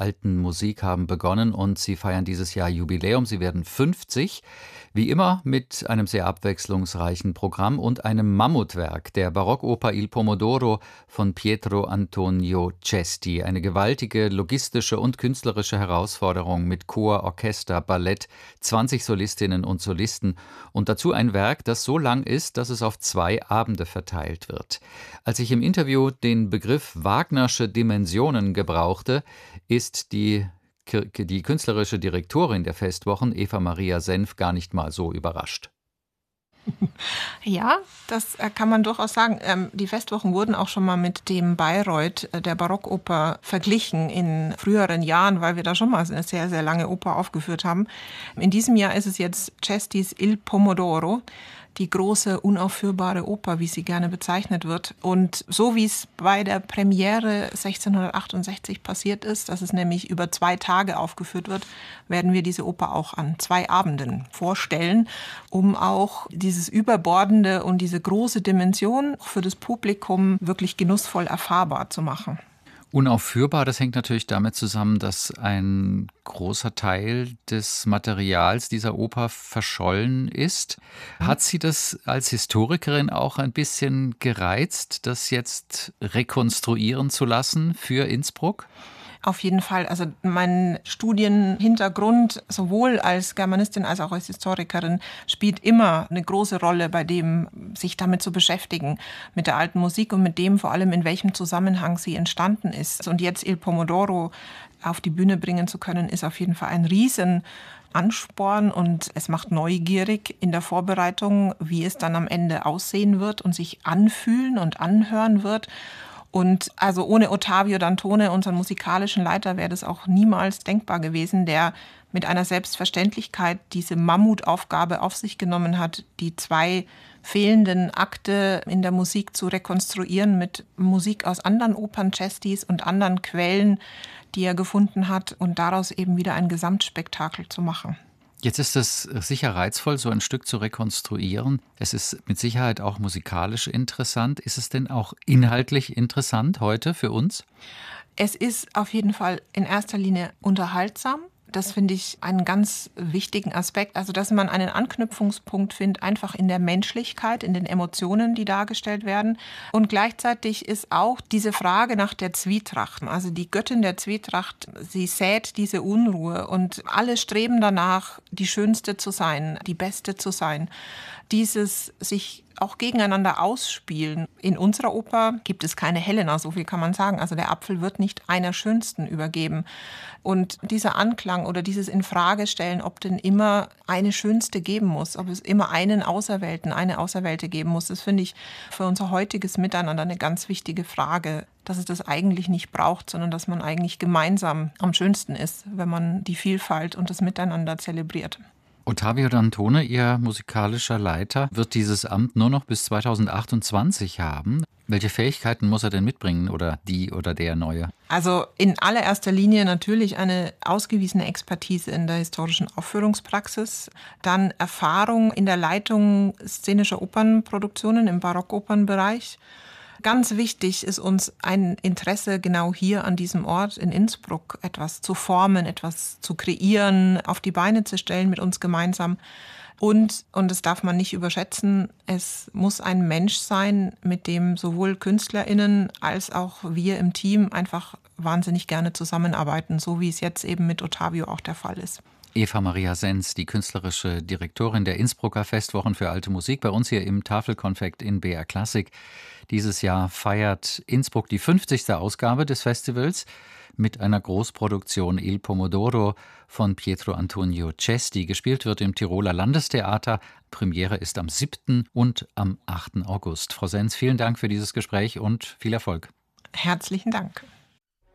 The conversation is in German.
Alten Musik haben begonnen und Sie feiern dieses Jahr Jubiläum. Sie werden 50. Wie immer mit einem sehr abwechslungsreichen Programm und einem Mammutwerk, der Barockoper Il Pomodoro von Pietro Antonio Cesti. Eine gewaltige logistische und künstlerische Herausforderung mit Chor, Orchester, Ballett, 20 Solistinnen und Solisten und dazu ein Werk, das so lang ist, dass es auf 2 Abende verteilt wird. Als ich im Interview den Begriff Wagnersche Dimensionen gebrauchte, ist die künstlerische Direktorin der Festwochen, Eva Maria Senf, gar nicht mal so überrascht. Ja, das kann man durchaus sagen. Die Festwochen wurden auch schon mal mit dem Bayreuth der Barockoper verglichen in früheren Jahren, weil wir da schon mal eine sehr, sehr lange Oper aufgeführt haben. In diesem Jahr ist es jetzt Cestis Il Pomodoro, die große, unaufführbare Oper, wie sie gerne bezeichnet wird. Und so wie es bei der Premiere 1668 passiert ist, dass es nämlich über 2 Tage aufgeführt wird, werden wir diese Oper auch an 2 Abenden vorstellen, um auch dieses Überbordende und diese große Dimension für das Publikum wirklich genussvoll erfahrbar zu machen. Unaufführbar, das hängt natürlich damit zusammen, dass ein großer Teil des Materials dieser Oper verschollen ist. Hat Sie das als Historikerin auch ein bisschen gereizt, das jetzt rekonstruieren zu lassen für Innsbruck? Auf jeden Fall. Also mein Studienhintergrund, sowohl als Germanistin als auch als Historikerin, spielt immer eine große Rolle bei dem, sich damit zu beschäftigen, mit der alten Musik und mit dem vor allem, in welchem Zusammenhang sie entstanden ist. Und jetzt Il Pomodoro auf die Bühne bringen zu können, ist auf jeden Fall ein Riesenansporn und es macht neugierig in der Vorbereitung, wie es dann am Ende aussehen wird und sich anfühlen und anhören wird. Und also ohne Ottavio Dantone, unseren musikalischen Leiter, wäre das auch niemals denkbar gewesen, der mit einer Selbstverständlichkeit diese Mammutaufgabe auf sich genommen hat, die 2 fehlenden Akte in der Musik zu rekonstruieren mit Musik aus anderen Opern Cestis und anderen Quellen, die er gefunden hat und daraus eben wieder ein Gesamtspektakel zu machen. Jetzt ist es sicher reizvoll, so ein Stück zu rekonstruieren. Es ist mit Sicherheit auch musikalisch interessant. Ist es denn auch inhaltlich interessant heute für uns? Es ist auf jeden Fall in erster Linie unterhaltsam. Das finde ich einen ganz wichtigen Aspekt. Also, dass man einen Anknüpfungspunkt findet, einfach in der Menschlichkeit, in den Emotionen, die dargestellt werden. Und gleichzeitig ist auch diese Frage nach der Zwietracht. Also die Göttin der Zwietracht, sie sät diese Unruhe und alle streben danach, die Schönste zu sein, die Beste zu sein. Dieses sich auch gegeneinander ausspielen. In unserer Oper gibt es keine Helena, so viel kann man sagen. Also der Apfel wird nicht einer Schönsten übergeben. Und dieser Anklang oder dieses Infragestellen, ob denn immer eine Schönste geben muss, ob es immer einen Auserwählten, eine Auserwählte geben muss, das finde ich für unser heutiges Miteinander eine ganz wichtige Frage, dass es das eigentlich nicht braucht, sondern dass man eigentlich gemeinsam am schönsten ist, wenn man die Vielfalt und das Miteinander zelebriert. Ottavio Dantone, Ihr musikalischer Leiter, wird dieses Amt nur noch bis 2028 haben. Welche Fähigkeiten muss er denn mitbringen oder die oder der Neue? Also in allererster Linie natürlich eine ausgewiesene Expertise in der historischen Aufführungspraxis, dann Erfahrung in der Leitung szenischer Opernproduktionen im Barockopernbereich. Ganz wichtig ist uns ein Interesse genau hier an diesem Ort in Innsbruck, etwas zu formen, etwas zu kreieren, auf die Beine zu stellen mit uns gemeinsam. Und das darf man nicht überschätzen, es muss ein Mensch sein, mit dem sowohl KünstlerInnen als auch wir im Team einfach wahnsinnig gerne zusammenarbeiten, so wie es jetzt eben mit Ottavio auch der Fall ist. Eva Maria Senf, die künstlerische Direktorin der Innsbrucker Festwochen für Alte Musik, bei uns hier im Tafelkonfekt in BR Klassik. Dieses Jahr feiert Innsbruck die 50. Ausgabe des Festivals mit einer Großproduktion Il Pomodoro von Pietro Antonio Cesti. Gespielt wird im Tiroler Landestheater. Premiere ist am 7. und am 8. August. Frau Senf, vielen Dank für dieses Gespräch und viel Erfolg. Herzlichen Dank.